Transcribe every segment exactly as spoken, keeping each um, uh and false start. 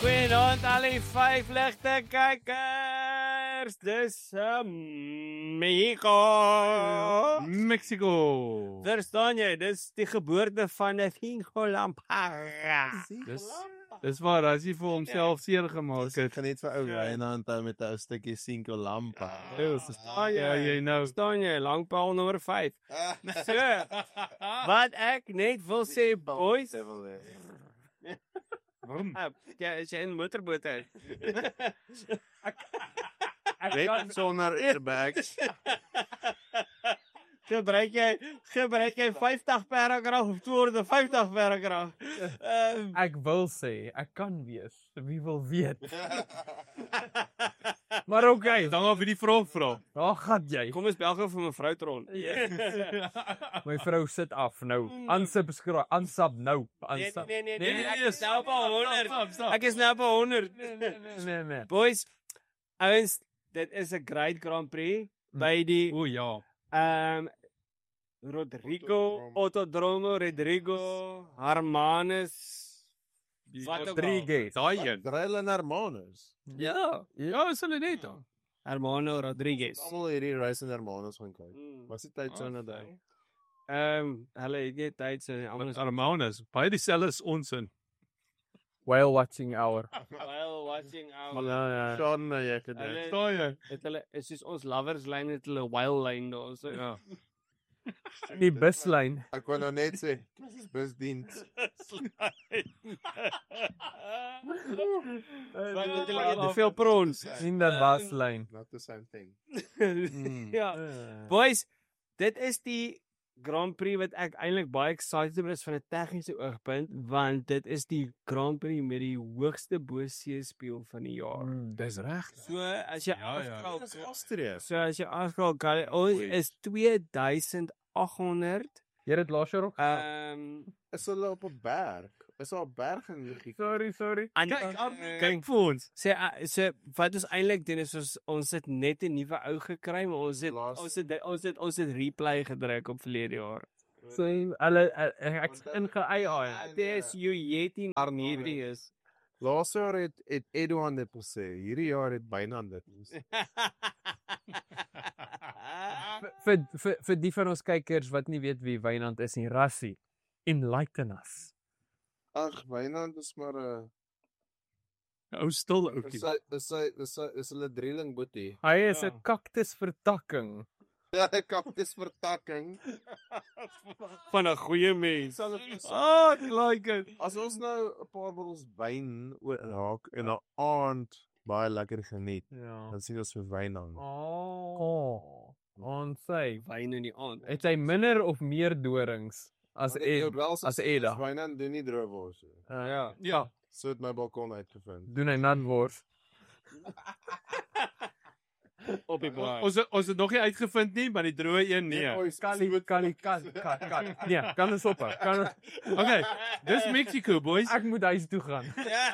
Goeienaand al die vyf ligte kykers. Dis um, Mexico. Mexico. Verstaan jy, dis die geboorte van 'n Cinco Lampara. Dis dis waar as hy vir homself seer gemaak het. Geniet vir ou Wynand met 'n stukkie Cinco Lampa. Verstaan Ja, jy nou. Verstaan jy, langpaal nommer vyf. So, wat ek net wil sê, boys. Waarom? Ja, is jy in motorboot uit? Net sonder airbags. Gebruik jy, gebruik jy vyftig paragraaf of tweehonderdvyftig paragraaf? Um, Ek wil sê, ek kan wees, wie wil weet. Maar oké, okay, Dan gaan we die vraag vra. daar gaan jy. kom ons bel gou vir mevrou Tron. My vrou sit af nou. Unsubscribe, unsub nou. Nee, Unsub. nee, nee, Nee, nee, ek nee, is nou op honderd. Stop, stop. Ek is nou op honderd. Nee, nee. Boys, ouens, dit is 'n great Grand Prix by die O ja. um Rodrigo, Autodromo, Rodrigo, Hermanus, wat ook al. Rodriguez. Daai een. Dryle en Hermanus. Ja, Ja, is hulle net dan. Hermano Rodriguez. Almal hierdie Race en Hermanus gaan kyk. Mm. Was dit tyd so na daai? Ehm, hulle het nie tyd so almal is Armanus, baie dieselfde as ons in. Whale watching hour. while watching our Maar ja, ja. Sean, jy het dit. Hulle- Daai een. het hulle is soos ons lovers lyn het hulle wild lyn daar so. Ja. Die buslyn. Ek kon nou net sê, dis busdiens. Want het hulle eet te veel prons. In die buslyn. Not the same thing. Ja. Boys, dit is die Grand Prix wat ek eintlik baie excited oor is van 'n tegniese oogpunt, want dit is die Grand Prix met die hoogste bo-see speel van die jaar. Mm, dis reg. So as jy Ja, ja. afskaal, Dis Austrië. so as jy afskaal, Gally, ons is twee duisend agt honderd. Jy het laas jaar ook. Ehm Is hulle op 'n berg? Is daar 'n berg in Mexico? Sorry, sorry. aan Kyk, Ar- eh, kyk vir ons. sê uh, so wat ons eintlik doen is ons ons het net 'n nuwe ou gekry, maar ons het Laas- ons het ons het ons het replay gedruk op verlede jaar. So hulle ek inge-A I. Dit is you Yeti hierdie is. Laas jaar het het Edouard dit gesê. Hierdie jaar het Wynand dit. Vir vir vir die van ons kykers wat nie weet wie Wynand is nie, Rassie. Enlighten us. Ag, Wynand is maar 'n Ou stil Dis ouetjie. sy dis sy dis sy is hulle drilling boetie. Hy is Ja. 'n kaktusvertakking. Ja, ek kap dis vertakking. Van 'n goeie mens. Ah, ek like dit. As ons nou 'n paar bottels wyn raak en 'n aand baie lekker geniet, Ja. dan sien ons vir Wynand. Oh. Ons sê, Wyn in die aand. het hy minder of meer dorings as Maar Ed, dit wel so as sê, Eda? Wynand doen nie droëwors nie. Uh, Ja. Ja. So het my balkon uitgevind. doen hy natwors. Op die baai. Ons het- ons het nog nie uitgevind nie, maar die droë een nee. Kali kali kali kali. Nee, kan ons op. Kan ons, Okay, dis Mexico boys. ek moet huis toe gaan.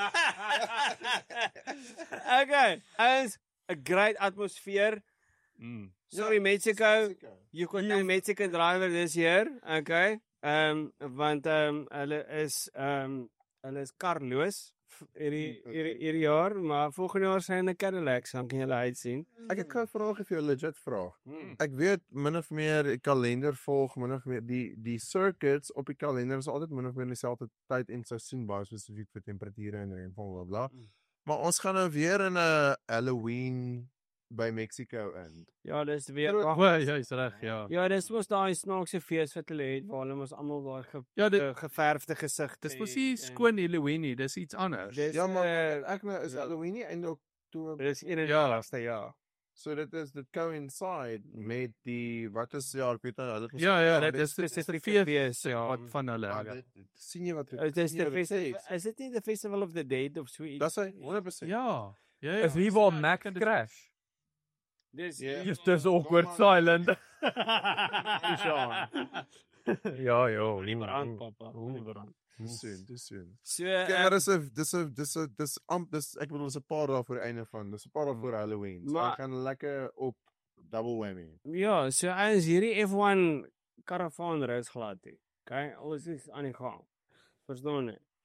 Okay, ons 'n great atmosfeer. Mm. Sorry Mexico, you got no Mexican driver this year. Okay. Ehm um, want ehm um, hulle is ehm um, hulle is karloos hierdie hierdie hierdie jaar, maar volgende jaar sy in 'n Cadillac, dan kan julle uitsien. Ek het gou 'n vraag vir jou, legit vraag. Hmm. Ek weet min of meer die kalender volg min of meer die die circuits op die kalender is altyd min of meer dieselfde tyd en seisoen baie spesifiek vir temperature en reënval bla bla. Mm. Maar ons gaan nou weer in 'n Halloween by Mexico in. Ja, dis weer O, wag. jy's reg, ja. Ja, dis mos daai snaakse fees wat hulle het waar hulle mos almal daai ge, Ja, dit ge, geverfde gesigte. dis mos nie en- skoon Halloween nie, dis iets anders. Dis Ja, maar eh, ek nou is ja. Halloween nie einde Oktober. dis een en Ja. laaste ja. So dit is dit coincide met die wat is ja, ek weet nou hulle het ons- Ja, ja, dit dit is dit is die spesifieke fees fees, ja. wat van hulle. maar dit, dit sien jy wat Dit is sien jy die wat festival. sê? Is dit nie the festival of the dead of so iets? Dis hy honderd persent. Ja. Ja, ja. Is hier waar Mac crash? Dis Ja. Just dis awkward Kom silent. Sean. Ja, ja, Nie brand papa. Nie brand. Dis soon, dis soon. So Kyk, uh, maar dis 'n dis 'n dis 'n dis amp dis ek bedoel dis 'n paar dae voor die einde van. Dis 'n paar dae voor Halloween. So Maar- ek gaan lekker op double whammy. ja, so as hierdie F one karavaan reis glad het. Okay, alles is aan die gang. Verstaan jy?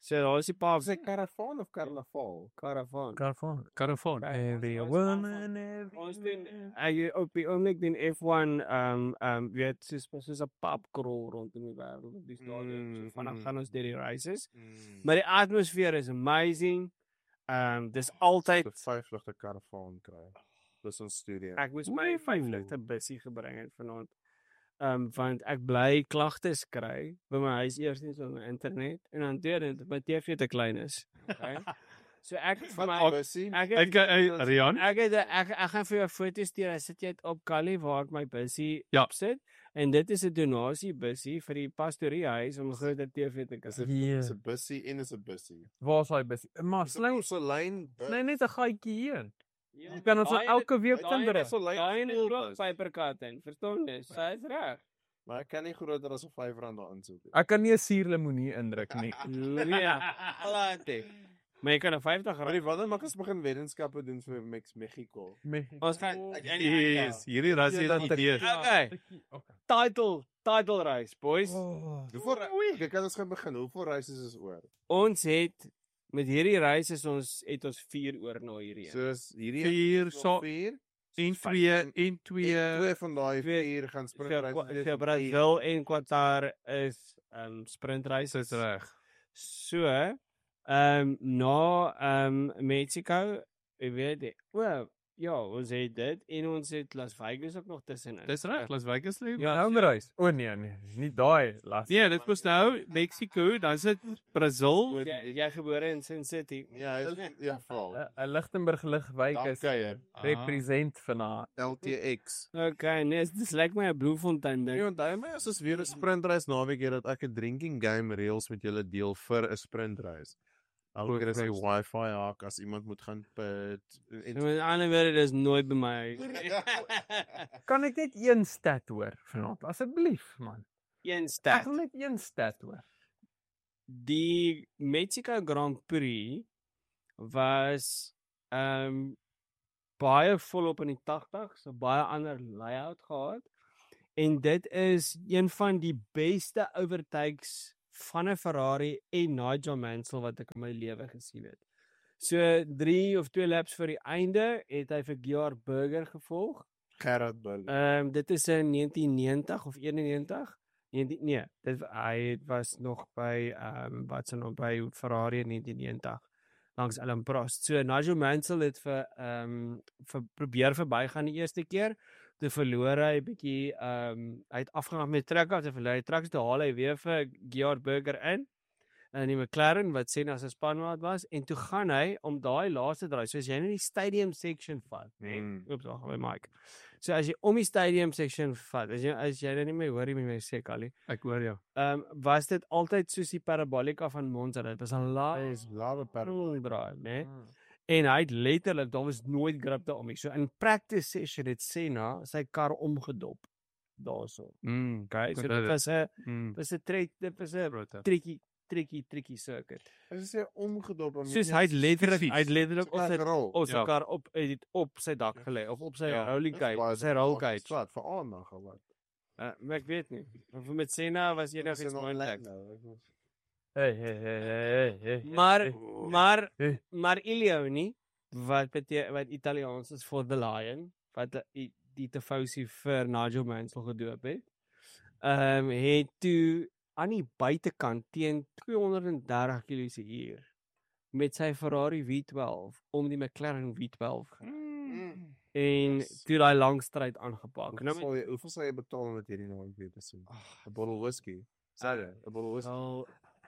So daar is die paar Is dit karavaan of karnaval? karavaan. Caravan. Caravan. Every ons- woman, every Ons doen ek op die oomblik doen F one ehm ehm weet soos soos 'n pubcrawl rondom die wêreld op die stadion. Mm, So vanaf mm. gaan ons deur die races. Mm. Maar die atmosfeer is amazing. Ehm dis altyd Die vyf ligte karavaan kry. Dis ons studio. ek moes my vyf ligte bussie gebring het vanaand. Ehm um, want ek bly klagtes kry by my huis eerstens op my internet en dan tweedens my T V te klein is. Okay? So ek het vir my bussie? ek Ek het eh, Rian, ek het ek ek gaan vir jou foto's stuur. Ek sit jy op Kali waar ek my bussie Ja. opsit en dit is 'n donasie bussie vir die pastoriehuis om 'n groter T V te Is kry. dit Ja. is 'n bussie en is 'n bussie. Waar is hy busy? Maar Dis 'n sny porselyn bus. sny net 'n gaatjie heen. Ja, Jy kan ons daai- elke week daai inbring. is so lyn- daai is ook Pipercut in. Verstaan jy? Sy is reg. Maar ek kan nie groter as 'n vyf rand daarin sit nie. Ek kan nie 'n suurlemoenie indruk nie. Nee. Alate. Maar jy kan 'n vyftig Maar rand. die wanneer mag ons begin weddenskappe doen vir Mex Mexico? Ons gaan yes, hierdie ras het dat ek- idee. Okay. Okay. Title title race boys. Oh. Hoeveel Ek kan ons gaan begin. Hoeveel races is oor? Ons het met hierdie reis is ons het ons vier oor na hierdie. So is hierdie Vier nog so vier. en twee en En twee twee van daai twee- vier gaan vir sprintreise. vir Brazil en Qatar is um sprintreise. Dis reg. So, ehm um, na ehm um, Mexico, jy weet, die- wel, ja, ons het dit en ons het Las Vegas ook nog tussenin. Dis reg, Las Vegas lê. Ja, Nou reis. O nee nee, nie daai las. Nee, dit was nou Mexico, dan is dit Brazil. Jy, jy gebore in Sin City. Ja, hy is ja, val. 'n Lichtenburg ligwyk is Dankie. represent van haar. L T X. Okay, nee, dis lyk my 'n Bloemfontein ding. Nee, onthou my as ons weer 'n sprintreis naweek het dat ek 'n drinking game reels met julle deel vir 'n sprintreis. Elke keer is hy wifi haak as iemand moet gaan pit. En met ander woorde, dis nooit by my. Kan ek net een stat hoor vanaand asseblief man? Een Ek stat. wil net een stat hoor. Die Mexico Grand Prix was ehm um, baie volop in die tagtigs, so baie ander layout gehad. En dit is een van die beste overtakes van 'n Ferrari en Nigel Mansell wat ek in my lewe gesien het. So drie of twee laps voor die einde het hy vir Gerhard Berger gevolg. Gerard Bull. Ehm um, dit is in negentien negentig of eenennegentig. Nee, nee, dit hy was nog by ehm um, wat se nog by Ferrari in negentien negentig langs Alain Prost. So Nigel Mansell het vir ehm um, vir probeer verbygaan die eerste keer. Toe verloor hy 'n bietjie ehm um, hy het afgegaan met truck af, te verlei trucks te haal hy weer vir Gerhard Berger in. En die McLaren wat Senna se spanmaat was en toe gaan hy om daai laaste draai. So as jy nou die stadium section vat, nee. Mm. Oeps, wag, my mic. So as jy om die stadium section vat, as jy as jy nou nie meer hoor nie met my sê Kali. Ek hoor jou. Ehm um, was dit altyd soos die parabolika van Monza. Dit was 'n lae Is lawe per. draai, né? En hy het letterlik, daar was nooit grip daarom nie. So in practice session het Senna sy kar omgedop daarso. Mm, Okay, so Goed, dit dit- was 'n mm. was 'n trek, dit was 'n Groter. tricky tricky tricky circuit. As jy omgedop om Soos hy het letterlik hy het letterlik op sy rol. op sy Ja. kar op hy het op sy dak gelê of op sy Ja, rolling cage, sy roll cage. Wat vir aandag of wat? Uh, maar ek weet nie. Of met Senna was enig iets moontlik. nou. Hey hey hey hey hey. Maar maar Hey. maar Ilio nie wat beteken wat Italiaans is vir the lion wat die, die Tifosi vir Nigel Mansell gedoop het. Ehm um, het toe aan die buitekant teen tweehonderddertig kilometer per uur met sy Ferrari V twaalf om die McLaren V twaalf Mm. en toe daai lang stryd aangepak. Nou, Nou met hoeveel sal jy betaal om dit hierdie naweek weer te sien? 'n Bottle whisky. Sê jy, 'n bottle whisky. sal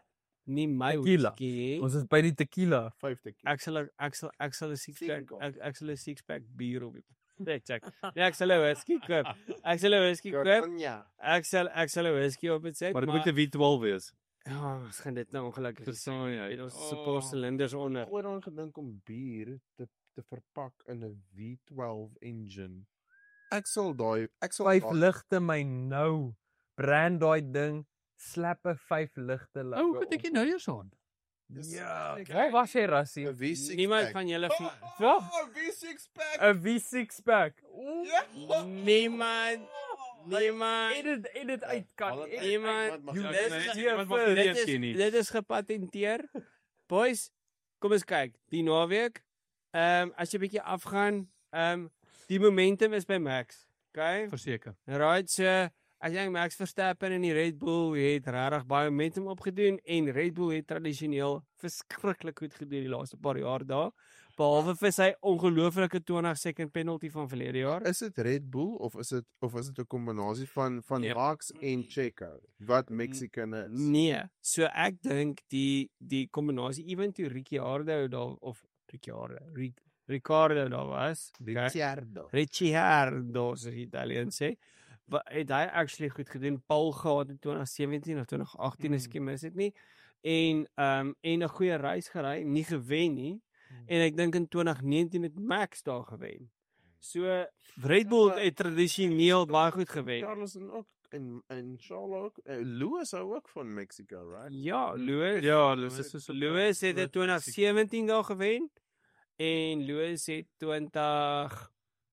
nie my Tequila. whisky. Ons is by die tequila. vyftig. Ek sal ek sal ek sal 'n six pack Seven ek, ek sal 'n six pack bier op. Nee, check. Nee, ek sal 'n whisky koop. Ek sal 'n whisky koop. Ja. Ek sal ek sal 'n whisky op dit sit. Maar dit moet 'n V twaalf wees. ja, ons gaan dit nou ongelukkig Verstaan jy? Dit ons se paar silinders onder. Ek het ooit gedink om bier te te verpak in 'n V twaalf engine. Ek sal daai ek sal Vyf daai- ligte my nou. Brand daai ding. Slappe vyf ligte. O, oh, wat ek jy nou eers aan? Dis- Ja, ek- waar was jy Rassie? 'n V six Niemand pack. van julle Oh, Ja. oh, V six pack. 'n V six pack. Ja. niemand Nee man. Edit edit uit kan. Al- Edit Iemand, Wat mag jy jy- dis nee, ge- iemand mag dit nie is eens nie. dit is gepatenteer. Boys, kom eens kyk. Die naweek, ehm um, as jy 'n bietjie afgaan, ehm um, die momentum is by Max. Okay? Verseker. Right, so as jy Max Verstappen in die Red Bull het regtig baie momentum opgedoen en Red Bull het tradisioneel verskriklik goed gedoen die laaste paar jaar daar. Behalwe vir sy ongelooflike twintig second penalty van verlede jaar. Is dit Red Bull of is dit of is dit 'n kombinasie van van Nee. Max en Checo wat Mexican is? Nee, so ek dink die die kombinasie ewen toe Ricciardo daar of Ricciardo, Ric- Ricardo daar was. Ricciardo. Ricciardo soos die Italians sê. Wat het hy actually goed gedoen? Paul gehad in twintig sewentien of twintig agtien Mm. as ek nie mis dit nie. En ehm um, en 'n goeie reis gery, nie gewen nie. Mm. En ek dink in twintig negentien het Max daar gewen. So Red Bull het tradisioneel baie goed gewen. Carlos en ook en en Charles ook. Uh, Lewis hou ook van Mexico, right? Ja, Lewis. Ja, Lewis is so Lewis het in twintig sewentien daar gewen en Lewis het twintig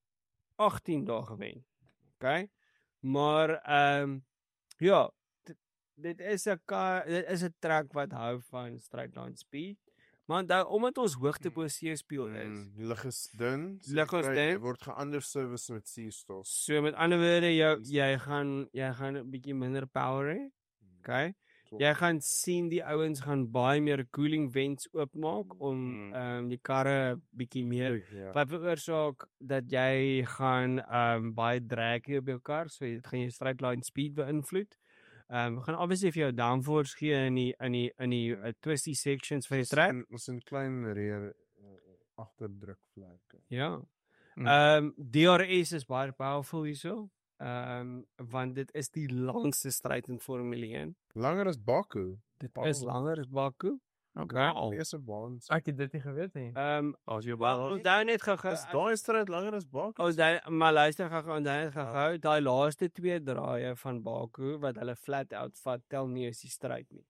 agtien daar gewen. OK? Maar ehm um, ja, dit, dit is 'n kar, dit is 'n trek wat hou van straight line speed. Maar onthou, omdat ons hoogte bo see speel is. Mm, lig is dun. so Lig is jy kry- dun. jy word geander service met suurstof. So met ander woorde, jou jy gaan jy gaan 'n bietjie minder power hê. OK? Jy gaan sien die ouens gaan baie meer cooling vents oopmaak om Mm. ehm um, die karre bietjie meer Ja. wat veroorsaak dat jy gaan ehm um, baie drag hê op jou kar, so dit gaan jou straight line speed beïnvloed. Ehm um, we gaan obviously vir jou downforce gee in die in die in die uh, twisty sections van die track. En ons in klein rear uh, agterdrukvlakke. Ja. Mm. Ehm um, D R S is baie powerful hierso. Ehm um, want dit is die langste stryd in Formule een. Langer as Baku. Dit Wow. is langer as Baku. Wow. Eerste baan. Ek het dit nie geweet nie. Ehm um, As jy wel onthou net gou Is daai stryd langer as Baku? Oh, daai maar luister gou-gou en dan gou-gou, daai laaste twee draaie van Baku wat hulle flat out vat, tel nie as die stryd nie.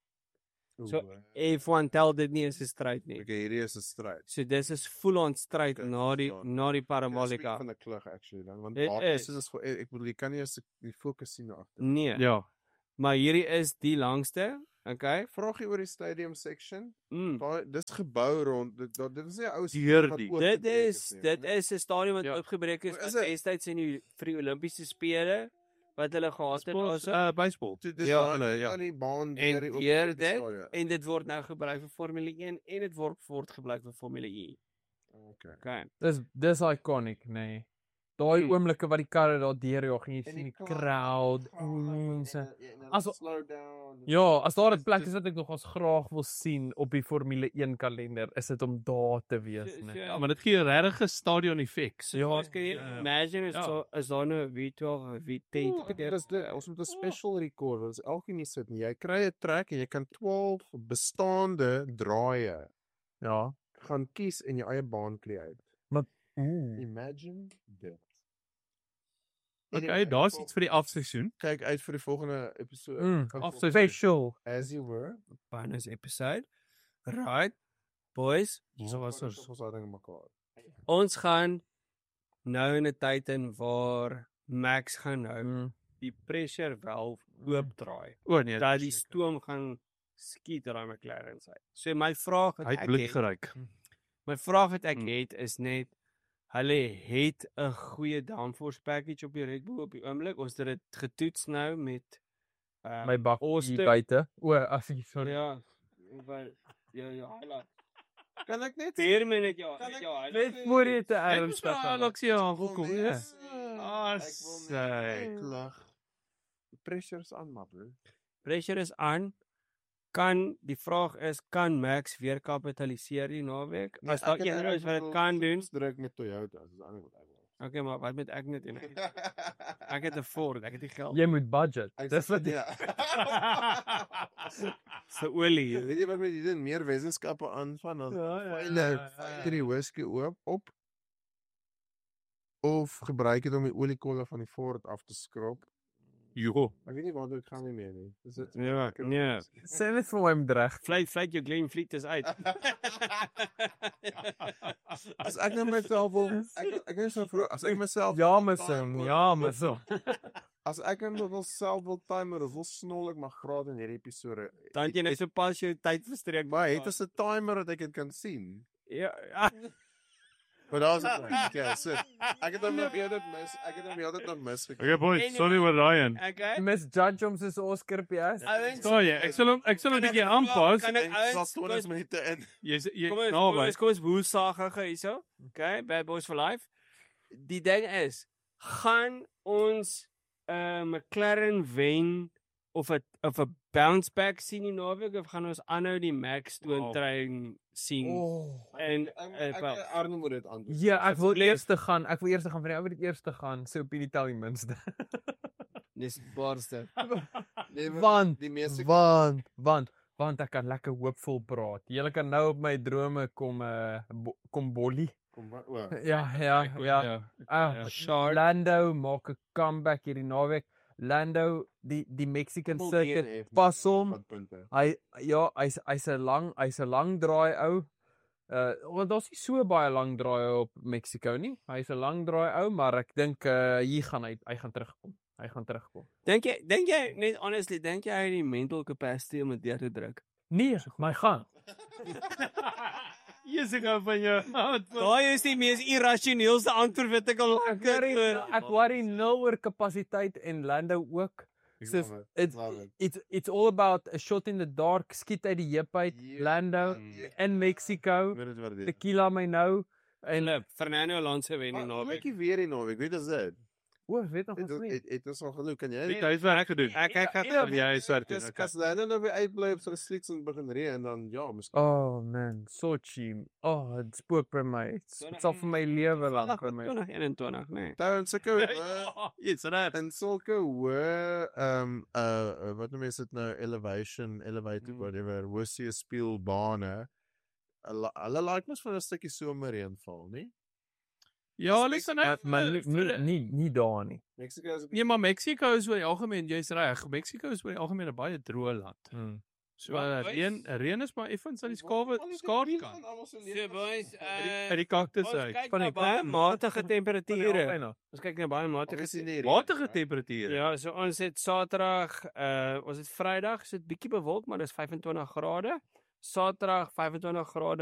So F one tel dit nie as 'n stryd nie. Okay, hierdie is 'n stryd. So dis is full on stryd Okay, na die verstaan. na die Ja, parabolica. van 'n klug actually dan want Dit daar is. is dit ek bedoel jy kan nie eens die fokus sien na agter. Nee, Ja. maar hierdie is die langste, okay? Vragie oor die stadium section. Mm. Daai dis gebou rond dit dit dit is nie 'n ou Deur wat die- oopgebreek Dit is nie, dit né? is 'n stadion wat Ja. oopgebreek is Hoe is wat dit? destyds in die vir die Olimpiese spele wat hulle gehad het Sports, also. uh, baseball. Dit is Ja, hulle ja. ja die baan En deur die deur oop- dit stadion. en dit word nou gebruik vir Formule een en dit word voortgebruik vir Formule E. Okay. Okay. Dis dis iconic, nee. Daai Hmm. oomblikke wat die karre daar deurjaag en jy En sien die die kla- crowd Graag en mense. en- en- en As- slow down. Ja, as daar 'n Dis- plek dis- is wat ek nog as graag wil sien op die Formule een kalender, is dit om daar te wees, So- nee. so- Ja, maar dit gee regtig 'n stadion effek. So, Ja, as jy Ja. imagine is Ja. so is daar nou V twaalf V ten. Oeh, Dit is dit. Ons moet 'n special record. Ons elkeen hier sit en jy kry 'n trek en jy kan twaalf bestaande draaie Ja. gaan kies en jou eie baan create. Ooh. Imagine dit. okay, daar's iets vir die afseisoen. Kyk uit vir die volgende episode. Mm, Kyk afseisoen. Special. As you were. bonus episode. Right. Boys, So was ons ons ding mekaar. ons gaan nou in 'n tyd in waar Max gaan nou Mm. die pressure valve oopdraai. O nee, Dat die stoom gaan skiet raai McLaren sy. So my vraag wat hy het ek bloed het, geryk. my vraag wat ek Hmm. het is net hulle het 'n goeie downforce package op die Red Bull op die oomblik. Ons het dit getoets nou met um, My bak Ooste- hier buite. O, as ek sorry. Ja, wat ja ja, highlight. Kan ek net vier minute ja, Kan net ek- ja, Net highlight. voor jy te Ek erns moes vir Alexie aangekom, ja. Ah, sy. klag. Pressure's aan, maar bro. Pressure is aan. Kan die vraag is kan Max weer kapitaliseer die naweek? As daar een is wat dit kan doen. druk met Toyota, dis ander wat ek wil. Okay, maar wat met ek net en ek het 'n Ford, ek het die geld. Jy moet budget. Ek Dis sê- wat ja. Se olie. Weet jy wat met die doen meer wetenskappe aan van dan hulle die whisky oop op of gebruik dit om die oliekolle van die Ford af te skrob. Jo. Ek weet nie waar dit gaan nie meer nie. Dis dit. Ja, nee. Sê net vir my om reg. Vlieg vlieg jou Glen Fleet is uit. As ek nou myself wil ek ek is nou vroeg as ek myself Ja, mes. Ja, mes. As ek net wil self wil timer, dis wel snolik maar graad in hierdie episode. Dan het jy net so pas jou tyd verstreek. Maar het as 'n timer dat ek dit kan sien. Ja, ja. Maar daar's dit. Ja, so ek het hom nog eerder mis. Ek het hom heeltyd nog mis gekry. Okay boys, sorry oor Ryan. Okay. Misjudge hom soos Oscar Pias. Ouens, Sorry, ek sal hom ek sal hom 'n Kan ek bietjie vra- aanpas. kan ek- Ek ouens, sal kom twintig ons- minute in. Jy's jy Kom ons, kom naby. ons, kom ons woensdaagige hierso. Okay, Bad Boys for Life. Die ding is, gaan ons 'n uh, McLaren wen of 'n of 'n bounce back sien in naweek of gaan ons aanhou die Max Wow. toon sien Oh. en Ek uh, ek Arno moet dit antwoord. Ja, ek wil Asseblief. eers te gaan. Ek wil eers te gaan van die ou wat die eerste gaan. Sy opinie tel die minste. dis baarste. Nee, maar Want die meeste want want want ek kan lekker hoopvol praat. Julle kan nou op my drome kom uh bo kom bollie. kom maar o. Ja, ja, ja. Ah, ja. Shark. Lando maak 'n comeback hierdie naweek. Lando, die die Mexican Wel circuit, D N F, pas hom. wat punte. Hy ja, hy's hy's 'n lang hy's 'n lang draai ou. Uh want daar's nie so baie lang draai op Mexico nie. Hy's 'n lang draai ou, maar ek dink uh hier gaan hy hy gaan terugkom. Hy gaan terugkom. Dink jy dink jy net honestly dink jy hy het die mental capacity om dit deur te druk? Nee, my gaan. Jy's ek van jou. Daai is die mees irrasioneelste antwoord wat ek al Ek worry ek worry nul oor kapasiteit en Lando ook. Ek So love it, it's love it. it's it's all about a shot in the dark, skiet uit die heup uit. Ja, Lando ja. in Mexico. Ek weet dit wat dit is. Tequila my nou en Philip, Fernando Alonso wen die Maar naweek. Ek weer die naweek, weet as dit. o, weet nog Het ons nie. het het ons al geloop, kan jy? Weet hy het werk gedoen. Ek ek Ja, gaan jy is werk Dis doen. kas dan nou weer uitbly op so streets en begin reën en dan ja, miskien. Oh man, Sochi. Oh, dit spook by my. Dit sal vir my lewe lank by my. twintig eenentwintig, nee. Daar sulke uh, Iets rap. en sulke hoë ehm uh wat noem jy dit nou elevation, elevated Mm. whatever, hoe se speelbane. Hulle hulle like mos van 'n stukkie somerreën val, nie? Ja, listen Ja, net. maar nie nie nie, nie daar nie. Mexico is Nee, maar Mexico is oor die algemeen, jy's reg. Mexico is oor die algemeen 'n baie droë land. Hmm. So uh, reën, reën is maar effens aan die skawe skaart kan. So boys, Uit uh die kaktus ons uit. kyk Van na die baie kant. matige temperature. Byna. Ons kyk na baie matige Obviously nie. Matige temperature. Ja, so ons het Saterdag, uh ons het Vrydag, so 'n bietjie bewolk, maar dis vyf en twintig grade. Saterdag vyf en twintig grade.